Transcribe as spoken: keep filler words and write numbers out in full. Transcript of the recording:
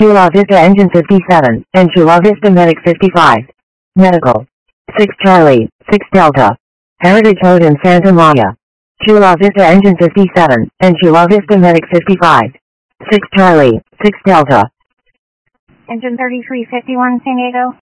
Chula Vista Engine fifty-seven, and Chula Vista Medic fifty-five. Medical. six Charlie, six Delta. Heritage Hotel Santa Maria. Chula Vista Engine fifty-seven, and Chula Vista Medic fifty-five. six Charlie, six Delta. Engine thirty-three fifty-one San Diego.